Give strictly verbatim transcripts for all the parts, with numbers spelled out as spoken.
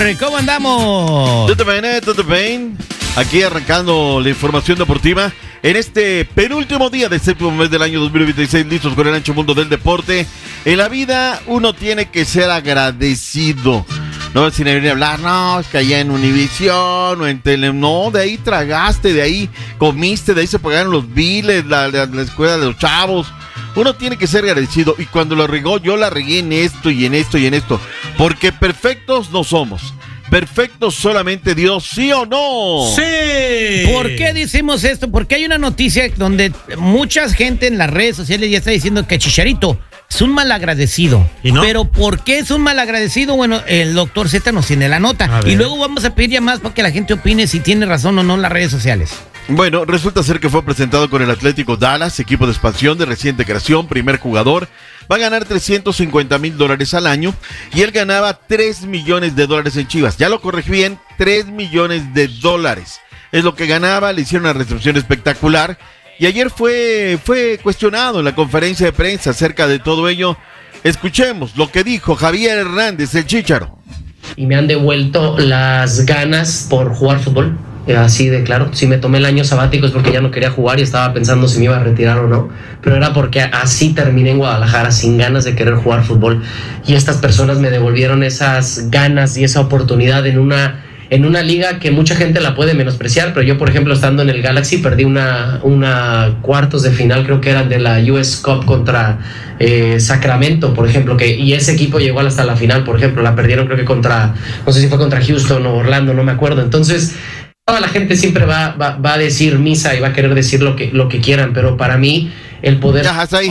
¿Cómo andamos? Todo bien, eh, todo bien. Aquí arrancando la información deportiva en este penúltimo día del séptimo mes del año dos mil veintiséis, listos con el ancho mundo del deporte. En la vida uno tiene que ser agradecido. No sin venir a hablar, no, es que allá en Univisión o en Tele, no, de ahí tragaste, de ahí comiste, de ahí se pagaron los biles, la, la, la escuela de los chavos. Uno tiene que ser agradecido, y cuando lo regó, yo la regué en esto y en esto y en esto, porque perfectos no somos. Perfectos solamente Dios, ¿sí o no? ¡Sí! ¿Por qué decimos esto? Porque hay una noticia donde mucha gente en las redes sociales ya está diciendo que Chicharito es un malagradecido. ¿Y no? Pero ¿por qué es un malagradecido? Bueno, el doctor Z nos tiene la nota. Y luego vamos a pedir llamadas para que la gente opine si tiene razón o no en las redes sociales. Bueno, resulta ser que fue presentado con el Atlético Dallas, equipo de expansión de reciente creación, primer jugador. Va a ganar trescientos cincuenta mil dólares al año y él ganaba tres millones de dólares en Chivas. Ya lo corregí bien, tres millones de dólares. Es lo que ganaba, le hicieron una recepción espectacular. Y ayer fue, fue cuestionado en la conferencia de prensa acerca de todo ello. Escuchemos lo que dijo Javier Hernández, el Chícharo. Y me han devuelto las ganas por jugar fútbol. Así de claro, si me tomé el año sabático es porque ya no quería jugar y estaba pensando si me iba a retirar o no, pero era porque así terminé en Guadalajara, sin ganas de querer jugar fútbol, y estas personas me devolvieron esas ganas y esa oportunidad en una, en una liga que mucha gente la puede menospreciar, pero yo, por ejemplo, estando en el Galaxy, perdí una, una cuartos de final, creo que eran de la U S Cup contra eh, Sacramento, por ejemplo, que, y ese equipo llegó hasta la final, por ejemplo, la perdieron creo que contra, no sé si fue contra Houston o Orlando, no me acuerdo. Entonces toda la gente siempre va, va, va a decir misa y va a querer decir lo que, lo que quieran, pero para mí el poder... Ya, hasta ahí.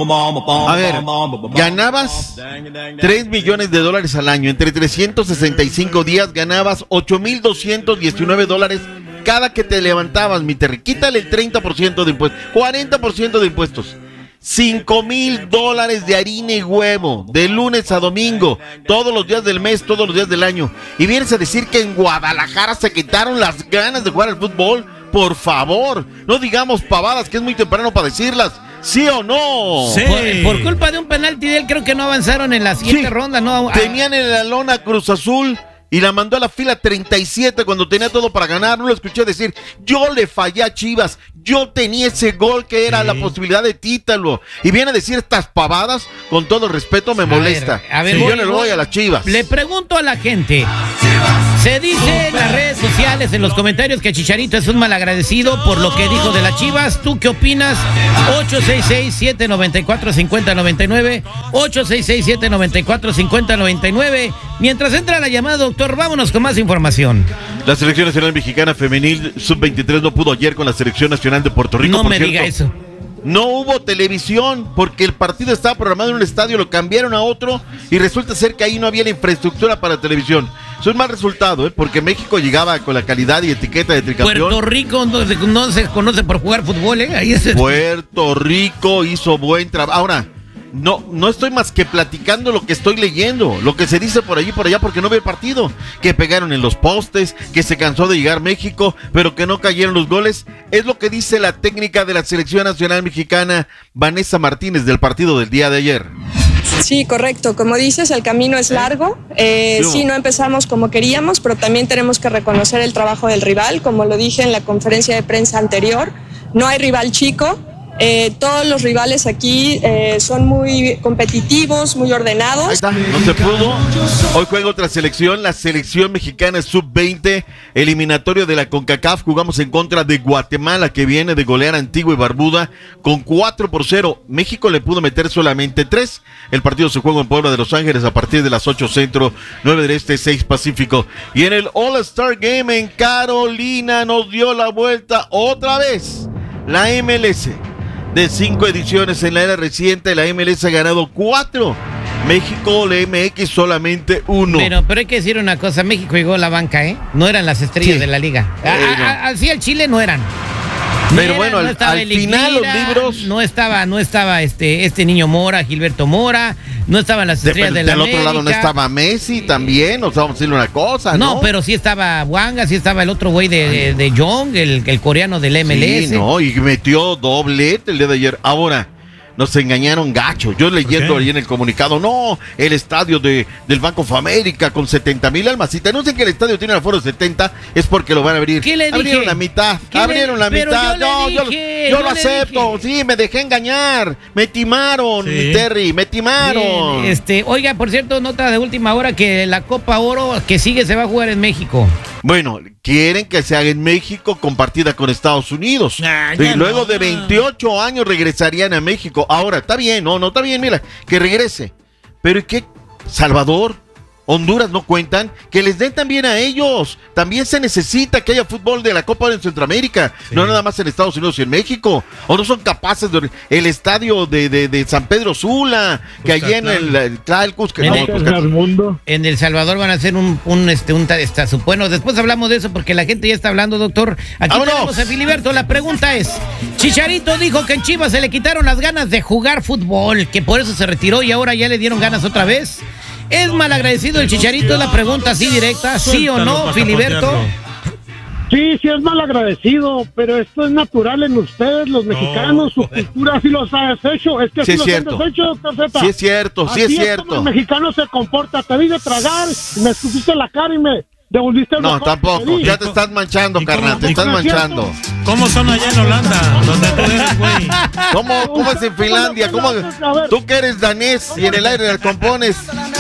A ver, ganabas tres millones de dólares al año, entre trescientos sesenta y cinco días ganabas ocho mil doscientos diecinueve dólares cada que te levantabas, mi Terry. Quítale el treinta por ciento de impuestos, cuarenta por ciento de impuestos. cinco mil dólares de harina y huevo, de lunes a domingo, todos los días del mes, todos los días del año. Y vienes a decir que en Guadalajara se quitaron las ganas de jugar al fútbol. Por favor, no digamos pavadas, que es muy temprano para decirlas. ¿Sí o no? Sí. Por, por culpa de un penalti de él, creo que no avanzaron en la siguiente sí. ronda. No. Tenían en la lona Cruz Azul y la mandó a la fila treinta y siete cuando tenía todo para ganar. No lo escuché decir, yo le fallé a Chivas, yo tenía ese gol que era sí. la posibilidad de título. Y viene a decir estas pavadas, con todo respeto, me a molesta. Ver, a ver, si voy, yo le voy, voy a las Chivas. Le pregunto a la gente. Se dice en las redes sociales, en los comentarios, que Chicharito es un malagradecido por lo que dijo de las Chivas. ¿Tú qué opinas? ocho seis seis, siete nueve cuatro, cinco cero nueve nueve ocho seis seis, siete nueve cuatro, cinco cero nueve nueve. Mientras entra la llamada, doctor, vámonos con más información. La selección nacional mexicana femenil sub veintitrés no pudo ayer con la selección nacional de Puerto Rico. No me diga eso. No hubo televisión porque el partido estaba programado en un estadio, lo cambiaron a otro y resulta ser que ahí no había la infraestructura para televisión. Eso es mal resultado, ¿eh? Porque México llegaba con la calidad y etiqueta de tricampeón. Puerto Rico no se, no se conoce por jugar fútbol, ¿eh? Ahí es el... Puerto Rico hizo buen trabajo. Ahora, no, no estoy más que platicando lo que estoy leyendo, lo que se dice por allí y por allá, porque no ve el partido. Que pegaron en los postes, que se cansó de llegar México, pero que no cayeron los goles. Es lo que dice la técnica de la selección nacional mexicana, Vanessa Martínez, del partido del día de ayer. Sí, correcto. Como dices, el camino es largo. Eh, sí, no empezamos como queríamos, pero también tenemos que reconocer el trabajo del rival. Como lo dije en la conferencia de prensa anterior, no hay rival chico. Eh, todos los rivales aquí eh, son muy competitivos, muy ordenados. Ahí está, no se pudo. Hoy juega otra selección, la selección mexicana sub veinte, eliminatorio de la CONCACAF. Jugamos en contra de Guatemala, que viene de golear a Antigua y Barbuda con cuatro por cero. México le pudo meter solamente tres. El partido se juega en Puebla de Los Ángeles a partir de las ocho centro, nueve del este, seis pacífico. Y en el All-Star Game en Carolina nos dio la vuelta otra vez la M L S. De cinco ediciones en la era reciente, la M L S ha ganado cuatro. México, la M X, solamente uno. Pero, pero hay que decir una cosa, México llegó a la banca, ¿eh? No eran las estrellas sí. de la liga. A, a, así el Chile no eran. Pero era, bueno, no al, al final los libros... No estaba, no estaba este, este niño Mora, Gilberto Mora, no estaban las estrellas de, de la Del América. Otro lado no estaba Messi también, o sea, vamos a decirle una cosa, ¿no? No, pero sí estaba Wanga, sí estaba el otro güey de, de, de Young, el, el coreano del M L S. Sí, no, y metió doblete el día de ayer. Ahora, nos engañaron gacho. Yo leyendo Okay. ahí en el comunicado, no, el estadio de, del Banco of America con setenta mil almas. Si te anuncian que el estadio tiene un aforo de setenta, es porque lo van a abrir. ¿Qué le dije? Abrieron la mitad, ¿Qué abrieron le- la pero mitad. yo le No, yo, dije, yo yo lo le acepto. dije. Sí, me dejé engañar. Me timaron, Sí. mi Terry, me timaron. Bien, este, oiga, por cierto, nota de última hora que la Copa Oro que sigue se va a jugar en México. Bueno, quieren que se haga en México compartida con Estados Unidos. Ah, y ya luego no. de veintiocho años regresarían a México. Ahora, está bien, no, no, está bien, mira, que regrese. Pero ¿y qué? Salvador, Honduras no cuentan, que les den también a ellos. También se necesita que haya fútbol de la Copa en Centroamérica, Sí. no nada más en Estados Unidos y en México. O no son capaces de el estadio de, de, de San Pedro Sula, que allí en el, el Tlalcus, que En no, el- Cuscatlán. En El Salvador van a hacer un, un este, un testazo. Bueno, después hablamos de eso porque la gente ya está hablando, doctor. Aquí ¡Vámonos! tenemos a Filiberto. La pregunta es, Chicharito dijo que en Chivas se le quitaron las ganas de jugar fútbol, que por eso se retiró y ahora ya le dieron ganas otra vez. ¿Es malagradecido el Chicharito? Es la pregunta así directa, ¿sí o Suéltalo, no, Filiberto? pasaportearlo. Sí, sí es mal agradecido, pero esto es natural en ustedes, los mexicanos, su cultura así los has hecho, es que Sí así es los cierto. han deshecho, doctor Z. Sí es cierto, sí Así es como cierto. el mexicano se comporta, te vi de tragar, me escupiste la cara y me devolviste el No, mejor que tampoco, te di. ya te estás manchando, ¿Y cómo- carnal, te y estás cómo es cierto? manchando. ¿Cómo son allá en Holanda? Donde tú eres, güey. ¿Cómo, ¿Cómo es en Finlandia? ¿Cómo, tú que eres danés y en el aire le compones?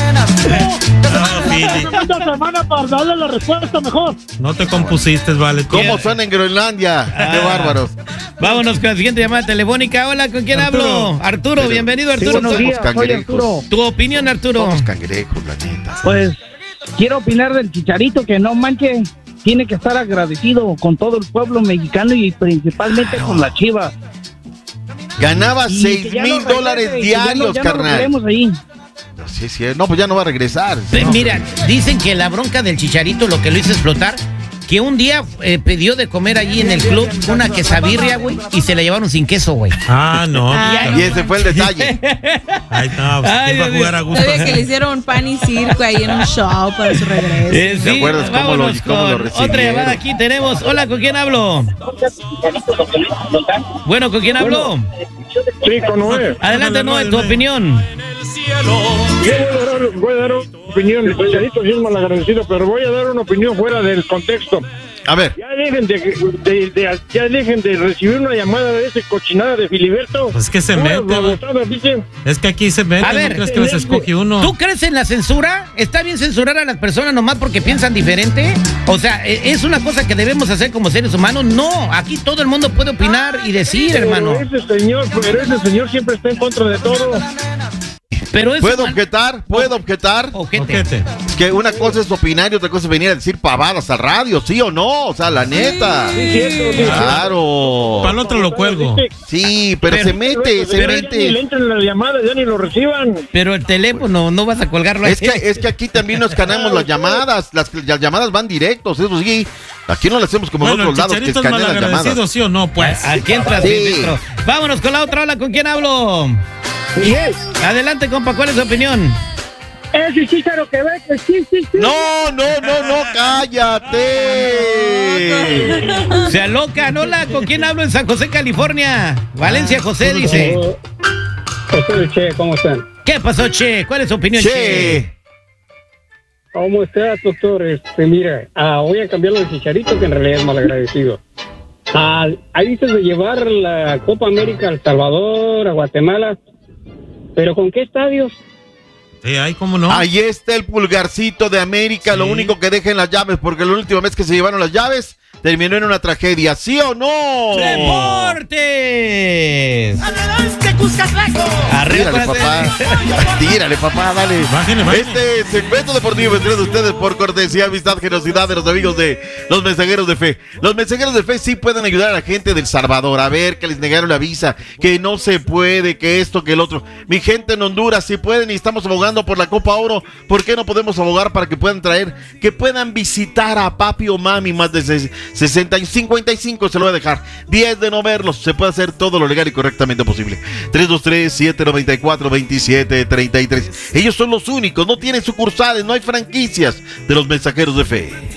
No, Fili, Segunda semana para darle la respuesta mejor. no te compusiste, vale. ¿Cómo son en Groenlandia? ¡Qué bárbaros! Vámonos con la siguiente llamada telefónica. Hola, ¿con quién Arturo. hablo? Arturo, Pero- bienvenido, Sí, Arturo. buenos Tu- días. cangrejos. Tu opinión, Arturo. Somos cangrejos, la neta. Pues quiero opinar del Chicharito, que no manche, tiene que estar agradecido con todo el pueblo mexicano y principalmente con la Chivas. Ganaba Y seis que ya mil no regrese, dólares y que ya no- diarios, ya no lo carnal. queremos ahí. Sí, sí, no, pues ya no va a regresar. Pe- No. Mira, dicen que la bronca del Chicharito lo que lo hizo explotar, que un día eh, pidió de comer allí en el club una quesabirria, güey, y se la llevaron sin queso, güey. Ah, no. Y ese fue el detalle. Ay, no, pues, Ay, ¿quién va a Dios jugar a gusto? Sabía que le hicieron pan y circo ahí en un show para su regreso. Eh, ¿Te sí, acuerdas cómo lo- vámonos cómo lo con recibieron? otra llamada aquí tenemos. Hola, ¿con quién hablo? Bueno, ¿con quién hablo? Sí, con Noé. Adelante, Hola, Noé, Noé, tu Noé. opinión. Yo voy a dar, voy a dar una opinión, el Chicharito sí es mal agradecido, pero voy a dar una opinión fuera del contexto. A ver, Ya dejen de, de- de- ya dejen de recibir una llamada de ese cochinada de Filiberto. Pues que se Puras mete, güey. babosadas, dicen. Es que aquí se mete, A ver, ¿no crees que les escoge uno? ¿Tú crees en la censura? ¿Está bien censurar a las personas nomás porque piensan diferente? O sea, ¿e- ¿es una cosa que debemos hacer como seres humanos? No, aquí todo el mundo puede opinar y decir, hermano. Pero ese señor, pero ese señor siempre está en contra de todo. Pero eso ¿puedo man- objetar? ¿Puedo objetar? Ojete. Ojete. Que una cosa es opinar y otra cosa es venir a decir pavadas al radio, ¿sí o no? O sea, la neta. Sí, cierto, sí, Claro. Para el otro lo cuelgo. Sí, pero, Pero- se mete, se Pero ya ni le mete. entran las llamadas, ya ni lo reciban. Pero el teléfono, no vas a colgarlo Es ahí. que, es que aquí también nos escaneamos las llamadas, las, las llamadas van directos, eso sí. Aquí no lo hacemos como Bueno, en el otros lados que Chicharito es escanean las malagradecido, llamadas. ¿sí o no? Pues. Aquí entras, Sí. ministro. Vámonos con la otra ola, ¿con quién hablo? Miguel, Adelante, compa, ¿cuál es su opinión? Ese Chicharo que ve que sí, sí, sí. No, no, no, no, cállate. Se alocan, hola, ¿con quién hablo en San José, California? Valencia José dice. José, che, ¿cómo están? ¿Qué pasó, Che? ¿Cuál es su opinión, Che? Che, ¿Cómo estás, doctor? Este, mira, ah, voy a cambiarlo de Chicharito, que en realidad es malagradecido. Ah, ahí dices de llevar la Copa América a El Salvador, a Guatemala, pero ¿con qué estadios? Sí, ay, ¿cómo no? ahí está el pulgarcito de América, Sí. lo único que dejen las llaves, porque la última vez que se llevaron las llaves terminó en una tragedia, ¿sí o no? ¡Deportes! Arriba, Tírale, papá. Tírale, papá, dale. Bájenle, bájenle. Este segmento deportivo es traído a ustedes por cortesía, amistad, generosidad de los amigos de los mensajeros de fe. Los mensajeros de fe sí pueden ayudar a la gente del Salvador. A ver, que les negaron la visa, que no se puede, que esto, que el otro. Mi gente en Honduras, si pueden y estamos abogando por la Copa Oro, ¿por qué no podemos abogar para que puedan traer, que puedan visitar a papi o mami más de sesenta y cincuenta y cinco? Se lo voy a dejar. diez de no verlos. Se puede hacer todo lo legal y correctamente posible. tres dos tres, siete nueve cuatro, dos siete tres tres. Ellos son los únicos, no tienen sucursales, no hay franquicias de los mensajeros de fe.